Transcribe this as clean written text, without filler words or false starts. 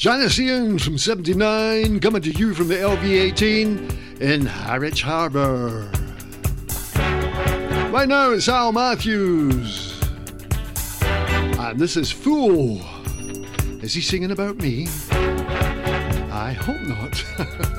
Janicians from 79, coming to you from the LV18 in Harwich Harbour. Right now it's Al Matthews, and this is Fool. Is he singing about me? I hope not.